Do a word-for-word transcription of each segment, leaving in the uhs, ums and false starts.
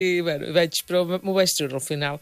I, bueno, vaig, però m'ho vaig treure al final.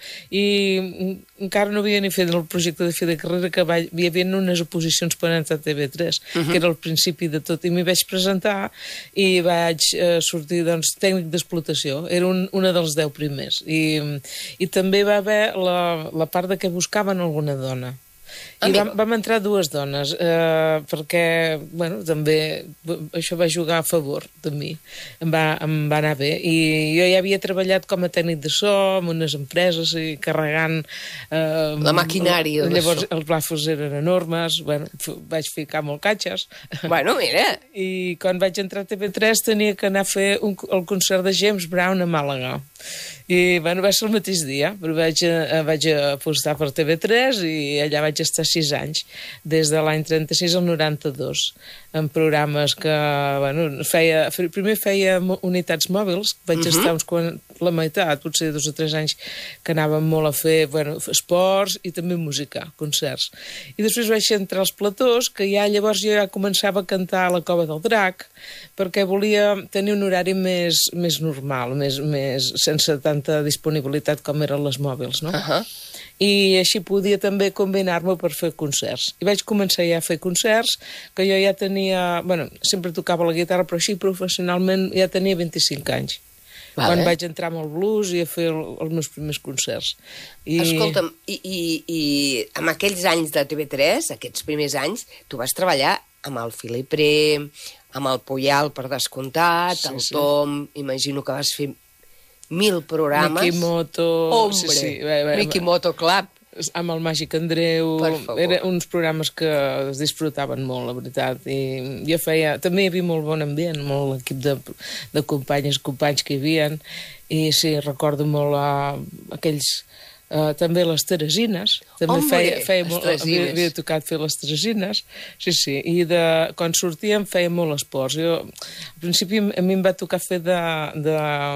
I encara no havia ni fet el projecte de fi de carrera, que vaig, hi havia unes oposicions per entrar a T V tres, uh -huh. que era el principi de tot, i m'hi vaig presentar i vaig eh, sortir, doncs, tècnic d'explotació. Era un, una dels deu primers. I, i també va haver la, la part de que buscaven alguna dona. I vam, vam entrar dues dones, eh, perquè, bueno, també això va jugar a favor de mi, em va, em va anar bé, i jo ja havia treballat com a tècnic de so en unes empreses i carregant... Eh, la maquinària de llavors, so. Els plafos eren enormes, bueno, vaig ficar molt catxes. Bueno, mira... I quan vaig entrar a T V tres tenia que anar a fer un, el concert de James Brown a Màlaga. I, bueno, va ser el mateix dia, però vaig, eh, vaig apostar per T V tres i allà vaig estar sis anys, des de l'any trenta-sis al noranta-dos, en programes que, bueno, feia, primer feia unitats mòbils, vaig uh -huh. estar uns quan, la meitat, potser dos o tres anys, que anàvem molt a fer, bueno, esports i també música, concerts. I després vaig entrar als platós, que ja llavors jo ja començava a cantar a la Cova del Drac, perquè volia tenir un horari més, més normal, més, més, sense tanta disponibilitat com eren les mòbils, no? Uh -huh. I així podia també combinar-me per fer concerts. I vaig començar ja a fer concerts, que jo ja tenia... Bueno, sempre tocava la guitarra, però així professionalment ja tenia vint-i-cinc anys. Vale. Quan vaig entrar amb el blues i a fer el, els meus primers concerts. I... Escolta'm, i, i, i amb aquells anys de T V tres, aquests primers anys, tu vas treballar amb el Philip Re, amb el Puyal, per descomptat, sí, el Tom, sí. Imagino que vas fer mil programes. Mikimoto... Hombre, sí, sí. Bé, bé, Mikimoto Club. Amb el Màgic Andreu. Eren uns programes que es disfrutaven molt, la veritat. I jo feia... També hi havia molt bon ambient, molt equip de, de companyes, companys que hi havia. I sí, recordo molt uh, aquells... Uh, també les Teresines, també Hombre, feia, feia molt, havia, havia tocat fer les Teresines, sí, sí, i de, quan sortíem feia molt esports. Jo, al principi a mi em va tocar fer de, de,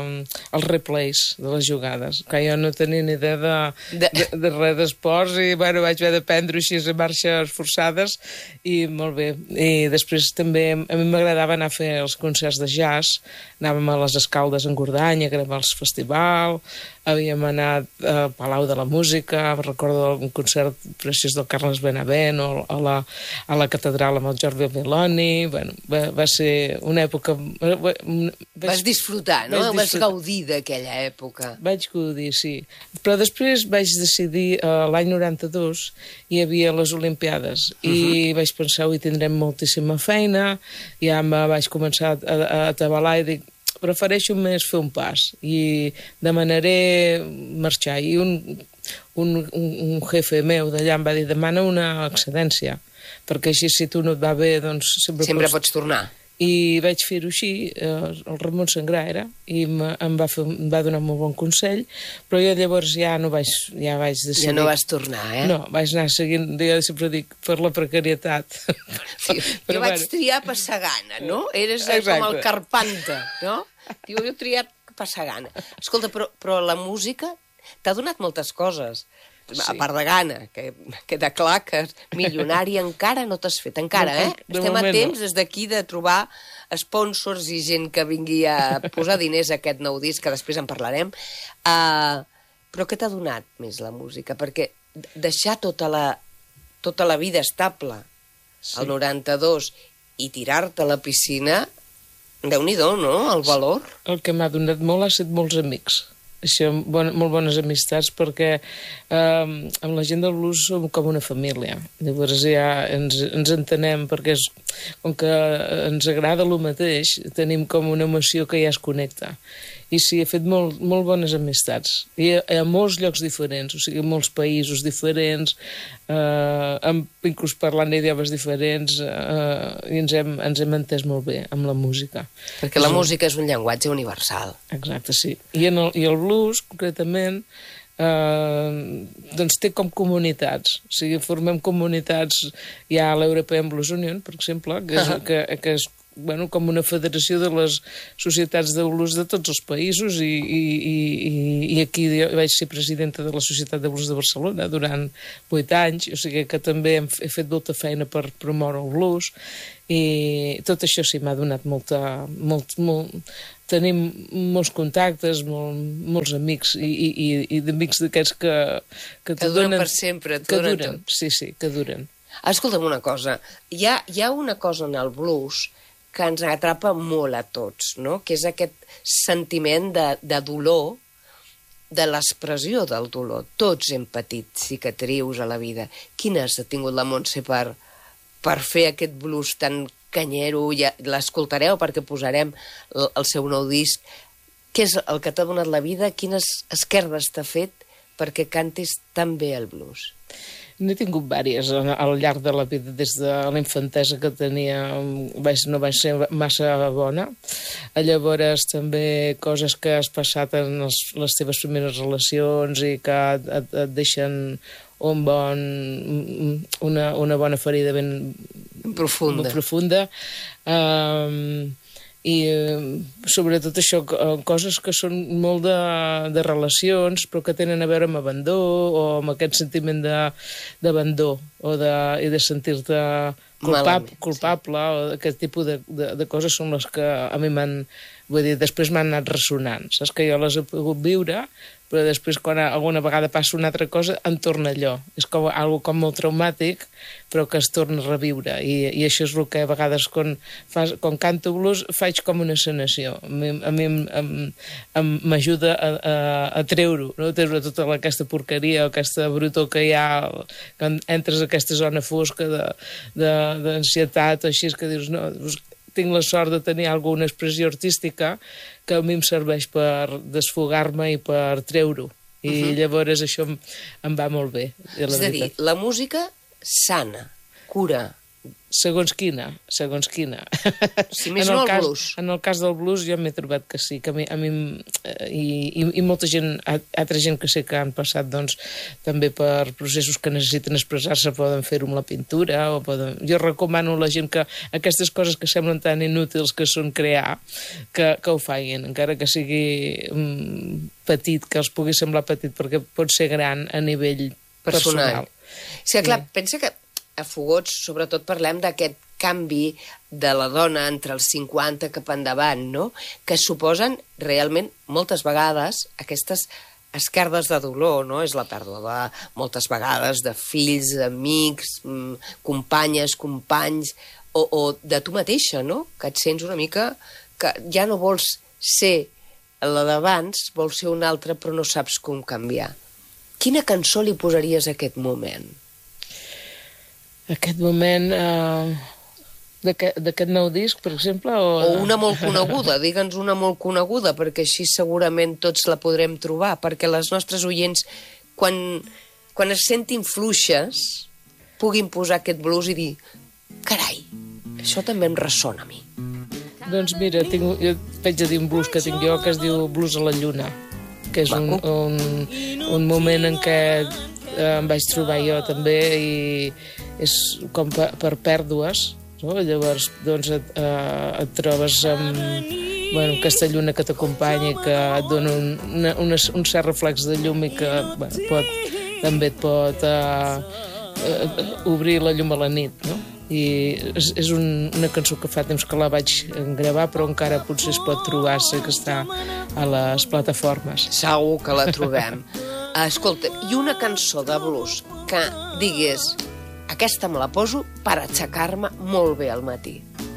els replays de les jugades, que jo no tenia ni idea de, de... de, de res d'esports, i bueno, vaig haver d'aprendre així a marxes forçades, i molt bé. I després també a mi m'agradava anar a fer els concerts de jazz, anàvem a les Escaldes en Gordanya, que érem als festival, havíem anat al Palau de la Música, recordo un concert preciós del Carles Benavent, o a la, a la catedral amb el Giorgio Meloni. Bueno, va, va ser una època... Vaig, vas disfrutar, no? Vaig disfrutar. Vas gaudir d'aquella època. Vaig gaudir, sí. Però després vaig decidir, uh, l'any noranta-dos, hi havia les Olimpiades, uh -huh. i vaig pensar, ui, tindrem moltíssima feina, ja me vaig començar a, a, a atabalar i dic, prefereixo més fer un pas i demanaré marxar. I un, un, un, un jefe meu d'allà em va dir, demana una excedència, perquè així si tu no et va bé, doncs sempre, sempre pots... pots tornar. I vaig fer-ho així, el Ramon Sangrà era, i em va, fer, em va donar un molt bon consell, però jo llavors ja no vaig, ja vaig decidir... Ja no vas tornar, eh? No, vaig anar seguint, jo sempre dic, per la precarietat. Sí, però, jo vaig bueno. triar passar gana, no? Eres Exacte. com el Carpanta, no? Diu, jo he triat passar gana. Escolta, però, però la música t'ha donat moltes coses. Sí. A part de gana, que queda clar que milionari encara no t'has fet, encara, eh? De Estem a temps, no. des d'aquí, de trobar sponsors i gent que vingui a posar diners a aquest nou disc, que després en parlarem. Uh, però què t'ha donat més la música? Perquè deixar tota la, tota la vida estable, sí. al noranta-dos, i tirar-te a la piscina, Déu-n'hi-do, no?, el valor. El que m'ha donat molt ha estat molts amics. Això, bon, molt bones amistats, perquè eh, amb la gent del blues som com una família. Llavors ja ens, ens entenem, perquè és, com que ens agrada el mateix, tenim com una emoció que ja es connecta. I sí, he fet molt, molt bones amistats. I a, a molts llocs diferents, o sigui, a molts països diferents, eh, amb, inclús parlant d'idiomes diferents, eh, i ens hem, ens hem entès molt bé amb la música. Perquè la música és un llenguatge universal. Exacte, sí. I, en el, i el blues, concretament, eh, doncs té com comunitats. O sigui, formem comunitats, hi ha l'European Blues Union, per exemple, que és, que, que és bueno, com una federació de les societats de blues de tots els països, i, i, i, i i aquí jo vaig ser presidenta de la Societat de Blues de Barcelona durant vuit anys, o sigui que també hem, he fet molta feina per promoure el blues, i tot això sí m'ha donat molta... Molt, molt, tenim molts contactes, molt, molts amics, i, i, i d'amics d'aquests que... Que, que duren per sempre, que duren, tot. Sí, sí, que duren. Escolta'm una cosa, hi ha, hi ha una cosa en el blues que ens atrapa molt a tots, no? Que és aquest sentiment de, de dolor, de l'expressió del dolor. Tots hem patit cicatrius a la vida. Quines ha tingut la Montse per, per fer aquest blues tan canyero? Ja l'escoltareu perquè posarem el, el seu nou disc. Què és el que t'ha donat la vida? Quines esquerdes t'ha fet perquè cantis tan bé el blues? N'he tingut vàries al llarg de la vida, des de la infantesa que tenia, vaig, no vaig ser massa bona. Llavors també coses que has passat en els, les teves primeres relacions i que et, et, et deixen un bon, una, una bona ferida ben profunda. Ben profunda. Um, i sobretot això, coses que són molt de, de relacions però que tenen a veure amb abandó o amb aquest sentiment d'abandó o de, i de sentir-te culpab, culpable, sí. O aquest tipus de, de, de coses són les que a mi m'han, vull dir, després m'han anat ressonant, saps que jo les he pogut viure, però després quan alguna vegada passa una altra cosa em torna allò, és com algo com molt traumàtic però que es torna a reviure, i, i això és el que a vegades quan, fas, quan canto blues faig com una sanació, a mi, a mi m'ajuda a, a, a treure-ho, no? Treure tota aquesta porqueria o aquesta brutor que hi ha quan entres a aquesta zona fosca d'ansietat o així, que dius no, tinc la sort de tenir alguna expressió artística que a mi em serveix per desfogar-me i per treure-ho. I uh-huh. Llavors això em, em va molt bé. És a dir, la música sana, cura. Segons quina, segons quina. Si més no el cas, blues. En el cas del blues jo m'he trobat que sí, que a mi, a mi i, i, i molta gent, altra gent que sé que han passat doncs, també per processos que necessiten expressar-se poden fer-ho amb la pintura, o poden... Jo recomano a la gent que aquestes coses que semblen tan inútils que són crear, que, que ho facin, encara que sigui um, petit, que els pugui semblar petit, perquè pot ser gran a nivell personal. personal. Sí, clar, sí. Pensa que a Fogots, sobretot, parlem d'aquest canvi de la dona entre els cinquanta cap endavant, no? Que suposen realment, moltes vegades, aquestes esquerdes de dolor, no? És la pèrdua de, moltes vegades, de fills, amics, companyes, companys, o, o de tu mateixa, no? Que et sents una mica que ja no vols ser la d'abans, vols ser una altra, però no saps com canviar. Quina cançó li posaries a aquest moment? Aquest moment uh, d'aquest nou disc, per exemple? O, o una molt coneguda, digue'ns una molt coneguda, perquè així segurament tots la podrem trobar, perquè les nostres oients, quan, quan es sentin fluixes, puguin posar aquest blues i dir carai, això també em ressona a mi. Doncs mira, tinc, jo vaig a dir un blues que tinc jo que es diu Blues a la Lluna, que és un, un, un moment en què em vaig trobar jo també i és com per, per pèrdues, no? Llavors doncs et, eh, et trobes amb bueno, aquesta lluna que t'acompanya i que et dona un, una, una, un cert reflex de llum i que bueno, pot, també et pot eh, eh, obrir la llum a la nit, no? I és, és un, una cançó que fa temps que la vaig gravar però encara potser es pot trobar, sé que està a les plataformes. Segur que la trobem. Escolta, i una cançó de blues que digues aquesta me la poso per aixecar-me molt bé al matí.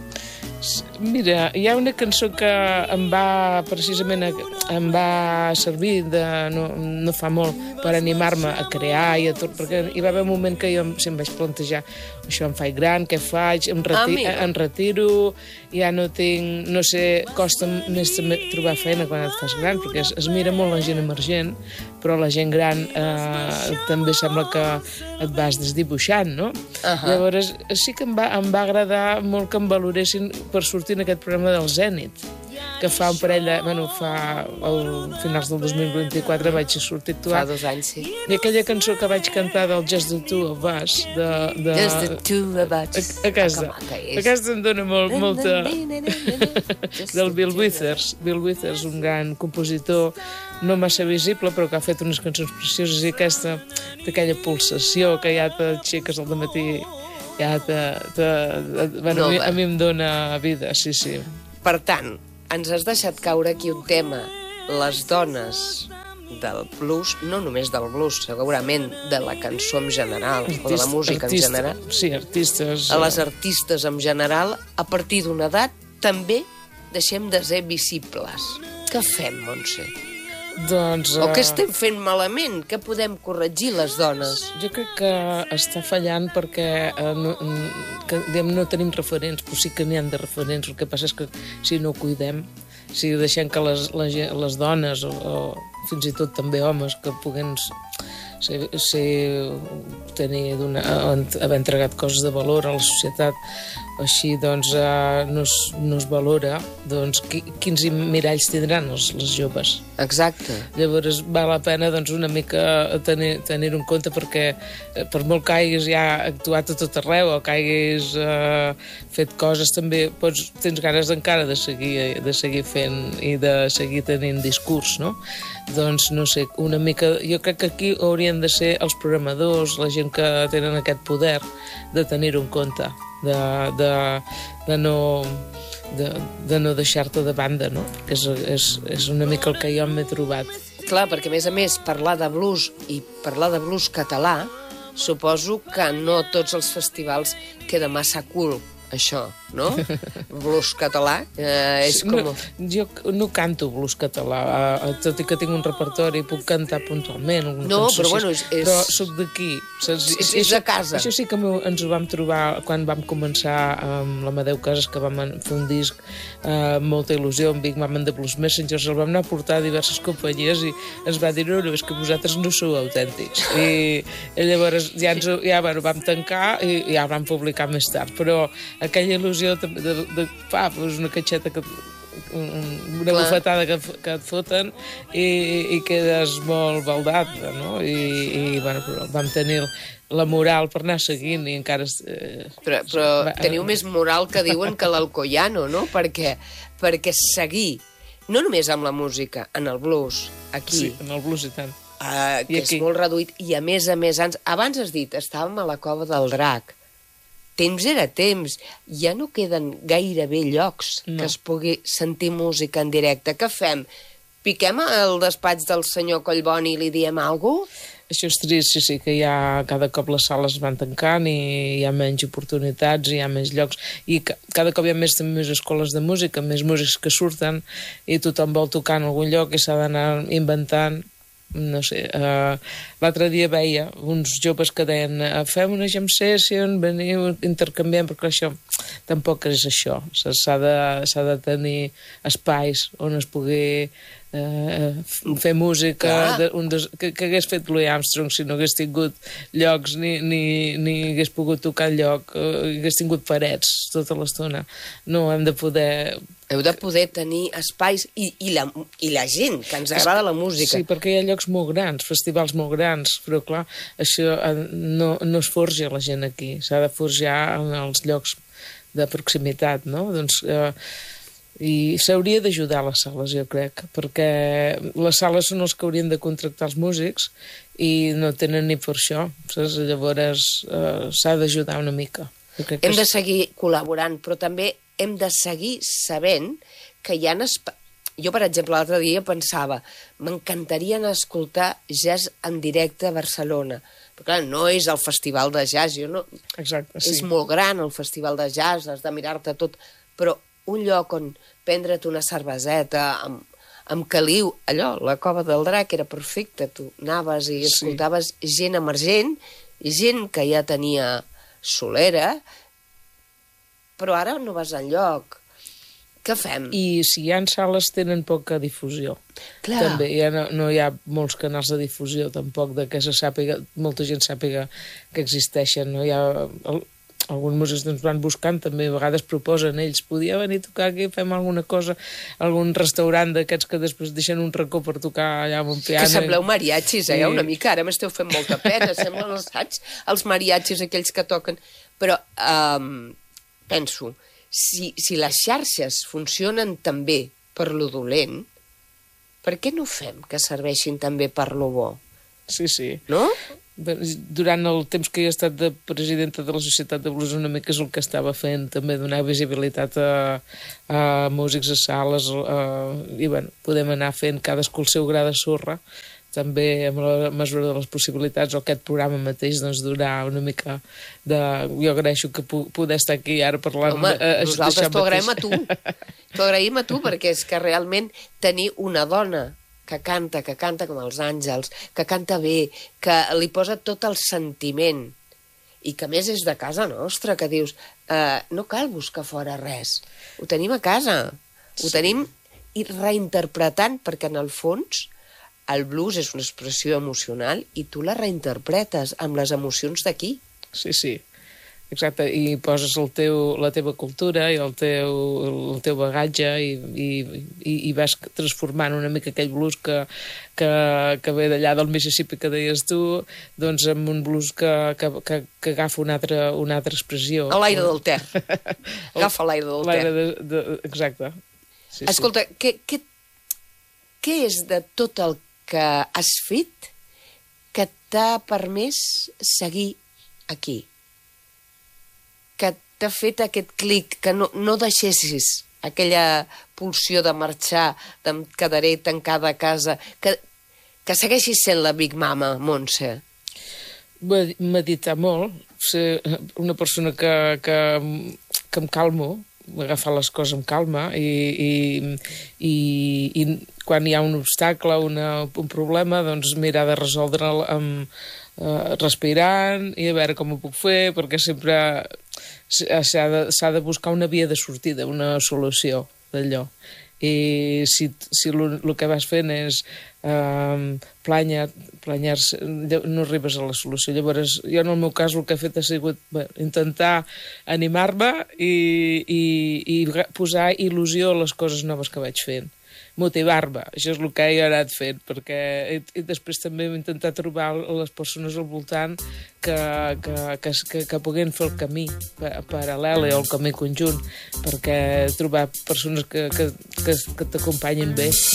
Mira, hi ha una cançó que em va precisament em va servir de, no, no fa molt per animar-me a crear i a tot, perquè hi va haver un moment que jo em vaig plantejar això em faig gran, què faig, em, reti ah, em retiro, ja no tinc, no sé, costa més trobar feina quan et fas gran, perquè es, es mira molt la gent emergent, però la gent gran eh, també sembla que et vas desdibuixant, no? Uh -huh. Llavors sí que em va, em va agradar molt que em valoressin per sortir en aquest programa del Zènit, que fa un parell de... Bueno, fa... al finals del dos mil vint-i-quatre vaig sortir a actuar. Fa dos anys, sí. I aquella cançó que vaig cantar del Just the Two of Us, de... de Just the Two of Us. A, a casa. A casa em dona molt, molta... del Bill Withers. Bill Withers, un gran compositor, no massa visible, però que ha fet unes cançons precioses, i aquesta, d'aquella pulsació que ja t'aixeques al dematí, ja te, te, bueno, a, mi, a mi em dona vida, sí, sí. Per tant, ens has deixat caure aquí un tema, les dones del blues, no només del blues, segurament de la cançó en general, Artist, o de la música artista, en general. Sí, artistes. A les artistes en general, a partir d'una edat, també deixem de ser visibles. Què fem, Montse? Doncs, o què estem fent malament? Què podem corregir les dones? Jo crec que està fallant perquè eh, no, que, diguem, no tenim referents, però sí que n'hi ha de referents. El que passa és que si no ho cuidem, si deixem que les, les, les dones o, o fins i tot també homes que puguen ser, ser, tenir haver entregat coses de valor a la societat, així doncs eh, no, es, no es valora, doncs qui, quins miralls tindran els, les joves. Exacte. Llavors val la pena doncs, una mica tenir, tenir-ho en compte, perquè eh, per molt que hagis ja actuat a tot arreu o que hagis eh, fet coses, també pots, tens ganes encara de seguir, de seguir fent i de seguir tenint discurs, no? Doncs no sé, una mica... Jo crec que aquí haurien de ser els programadors, la gent que tenen aquest poder de tenir-ho en compte, de, de, de no... de, de no deixar-te de banda, no? Perquè és, és, és una mica el que jo m'he trobat. Clar, perquè a més a més parlar de blues i parlar de blues català, suposo que no tots els festivals queda massa cool, això, no? Blues català eh, és com... No, jo no canto blues català, eh, tot i que tinc un repertori, puc cantar puntualment. No, però bueno... És, és... Però soc d'aquí. És, és de casa. Això sí que ens ho vam trobar quan vam començar amb l'Amadeu Casas, que vam fer un disc eh, amb molta il·lusió, amb Big Mama and the Blues Messengers, el vam anar a portar a diverses companyies i ens va dir, no, no, és que vosaltres no sou autèntics. I, i llavors ja, ens, ja bueno, vam tancar i ja el vam publicar més tard, però aquella il·lusió de, de, de pa, pues una catxeta que una Clar. bufetada que, que et foten i, i quedes molt baldat, no? I, i bueno, però vam tenir la moral per anar seguint i encara... Eh, però però va, teniu eh, més moral que diuen que l'Alcoyano, no? Perquè, perquè seguir, no només amb la música, en el blues, aquí... Sí, en el blues i tant. Uh, que és molt reduït, i a més a més, abans has dit, estàvem a la Cova del Drac, temps era temps, ja no queden gairebé llocs no. que es pugui sentir música en directe. Què fem? Piquem al despatx del senyor Collboni i li diem alguna cosa? Això és trist, sí, sí, que ja cada cop les sales van tancant i hi ha menys oportunitats, hi ha més llocs, i cada cop hi ha més, més escoles de música, més músics que surten, i tothom vol tocar en algun lloc i s'ha d'anar inventant. No sé, uh, l'altre dia veia uns joves que deien uh, fem una jam session, veniu, intercanviem, perquè això tampoc és això. S'ha de, s'ha de tenir espais on es pugui uh, fer música de, un des, que, que hagués fet Louis Armstrong si no hagués tingut llocs ni, ni, ni hagués pogut tocar lloc, uh, hagués tingut parets tota l'estona. No, hem de poder... Heu de poder tenir espais i, i, la, i la gent, que ens agrada la música. Sí, perquè hi ha llocs molt grans, festivals molt grans, però clar, això no, no es forja la gent aquí, s'ha de forjar en els llocs de proximitat, no? Doncs, eh, i s'hauria d'ajudar les sales, jo crec, perquè les sales són els que haurien de contractar els músics i no tenen ni per això. Saps? Llavors eh, s'ha d'ajudar una mica. Hem de seguir col·laborant, però també hem de seguir sabent que hi ha... Jo, per exemple, l'altre dia pensava m'encantaria anar a escoltar jazz en directe a Barcelona. Però, clar, no és el festival de jazz. Jo no... Exacte, sí. És molt gran el festival de jazz, has de mirar-te tot, però un lloc on prendre't una cerveseta amb, amb caliu, allò, la Cova del Drac era perfecta. Tu anaves i escoltaves sí. gent emergent, gent que ja tenia solera, però ara no vas enlloc. Què fem? I si hi ha sales tenen poca difusió. Clar. També ja no, no hi ha molts canals de difusió tampoc de que se sàpiga, molta gent sàpiga que existeixen. No? Hi ha el, alguns músics ens van buscant, també a vegades proposen ells, podia venir a tocar aquí, fem alguna cosa, algun restaurant d'aquests que després deixen un racó per tocar allà amb un piano. Que sembleu mariachis, eh? Sí. Una mica, ara m'esteu fent molta pena, semblen els, saps? Els mariachis, aquells que toquen. Però um, penso, si, si les xarxes funcionen també per lo dolent, per què no fem que serveixin també per lo bo? Sí, sí. No? Durant el temps que he estat de presidenta de la Societat de Blues, una mica és el que estava fent, també donar visibilitat a, a músics, a sales, a, i bueno, podem anar fent cadascú el seu gra de sorra, també amb la mesura de les possibilitats, o aquest programa mateix, doncs, donar una mica de... Jo agraeixo que pu poder estar aquí ara parlant... Home, a, a, nosaltres t'ho agraïm a tu. T'ho agraïm a tu, perquè és que realment tenir una dona que canta, que canta com els àngels, que canta bé, que li posa tot el sentiment, i que a més és de casa nostra, que dius, eh, no cal buscar fora res, ho tenim a casa, ho tenim i reinterpretant, perquè en el fons el blues és una expressió emocional i tu la reinterpretes amb les emocions d'aquí. Sí, sí, exacte, i poses el teu, la teva cultura i el teu, el teu bagatge i, i, i, i vas transformant una mica aquell blues que, que, que ve d'allà del Mississippi que deies tu, doncs en un blues que, que, que, que agafa una altra, una altra expressió. A l'aire del Ter. Agafa l'aire del Ter. De, de, exacte. Sí, escolta, sí. Què, què, què és de tot el que has fet que t'ha permès seguir aquí? Que t'ha fet aquest clic, que no, no deixessis aquella pulsió de marxar, de em quedaré tancada a casa, que, que segueixis sent la Big Mama, Montse? Meditar molt, ser una persona que, que, que em calmo, agafar les coses amb calma i, i, i, i quan hi ha un obstacle, una, un problema, doncs mirar de resoldre'l amb, eh, respirant i a veure com ho puc fer, perquè sempre s'ha de, s'ha de buscar una via de sortida, una solució d'allò. I si, si el que vas fent és eh, planyar, planyar-se, no arribes a la solució. Llavors, jo en el meu cas el que he fet ha sigut bé, intentar animar-me i, i, i posar il·lusió a les coses noves que vaig fent. Motivar-me, això és el que he anat fent, perquè i, i després també hem intentat trobar les persones al voltant que, que, que, que, que puguin fer el camí paral·lel o el camí conjunt, perquè trobar persones que, que, que, que t'acompanyin bé.